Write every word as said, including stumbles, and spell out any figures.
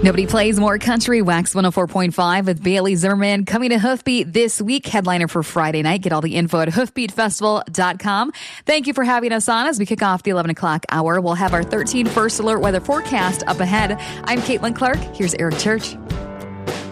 Nobody plays more country. Wax one oh four point five with Bailey Zimmerman coming to Hoofbeat this week. Headliner for Friday night. Get all the info at hoofbeat festival dot com. Thank you for having us on as we kick off the eleven o'clock hour. We'll have our thirteen First Alert weather forecast up ahead. I'm Caitlin Clark. Here's Eric Church.